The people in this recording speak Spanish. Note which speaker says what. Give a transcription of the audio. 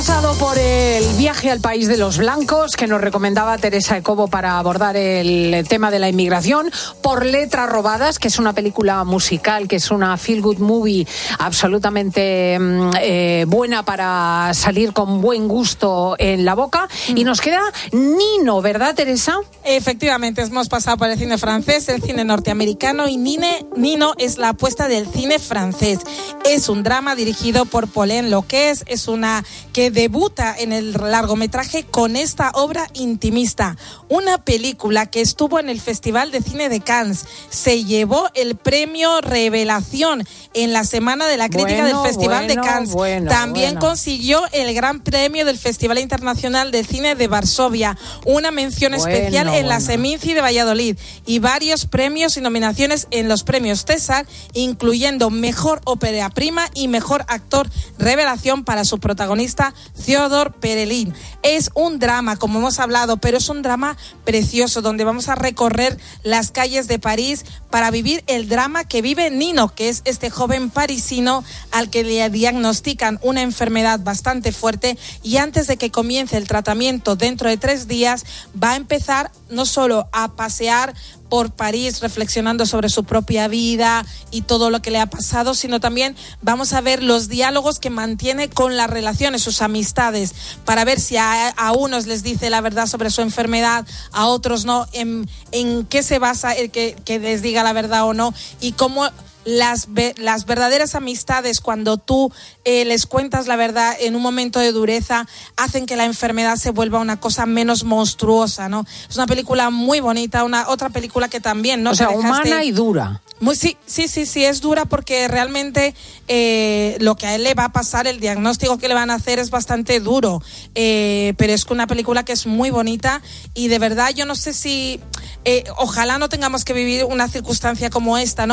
Speaker 1: Pasado por el viaje al país de los blancos que nos recomendaba Teresa Ecobo para abordar el tema de la inmigración, por Letras robadas, que es una película musical, que es una feel good movie absolutamente buena para salir con buen gusto en la boca. Y nos queda Nino, ¿verdad, Teresa?
Speaker 2: Efectivamente, hemos pasado por el cine francés, el cine norteamericano, y Nino es la apuesta del cine francés. Es un drama dirigido por Pauline Loquez, es una que debuta en el largometraje con esta obra intimista, una película que estuvo en el Festival de Cine de Cannes, se llevó el premio Revelación en la Semana de la Crítica del Festival de Cannes, también consiguió el Gran Premio del Festival Internacional de Cine de Varsovia, una mención especial en la Seminci de Valladolid y varios premios y nominaciones en los premios César, incluyendo Mejor Ópera Prima y Mejor Actor Revelación para su protagonista Theodore Perelin. Es un drama, como hemos hablado, pero es un drama precioso, donde vamos a recorrer las calles de París para vivir el drama que vive Nino, que es este joven parisino al que le diagnostican una enfermedad bastante fuerte, y antes de que comience el tratamiento dentro de 3 días, va a empezar no solo a pasear por París reflexionando sobre su propia vida y todo lo que le ha pasado, sino también vamos a ver los diálogos que mantiene con las relaciones, sus amistades, para ver si a unos les dice la verdad sobre su enfermedad, a otros no, en qué se basa el que les diga la verdad o no, y cómo las verdaderas amistades, cuando tú les cuentas la verdad en un momento de dureza, hacen que la enfermedad se vuelva una cosa menos monstruosa, ¿no? Es una película muy bonita, otra película que también, ¿no?
Speaker 1: O sea, humana y dura.
Speaker 2: Sí, es dura porque realmente lo que a él le va a pasar, el diagnóstico que le van a hacer es bastante duro, pero es una película que es muy bonita y de verdad yo no sé si ojalá no tengamos que vivir una circunstancia como esta, ¿no?